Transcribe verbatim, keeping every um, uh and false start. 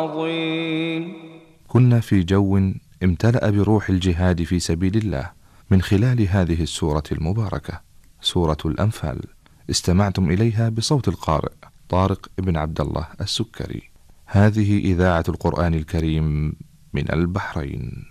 كنا في جو امتلأ بروح الجهاد في سبيل الله من خلال هذه السورة المباركة، سورة الأنفال. استمعتم إليها بصوت القارئ طارق بن عبد الله السكري. هذه إذاعة القرآن الكريم من البحرين.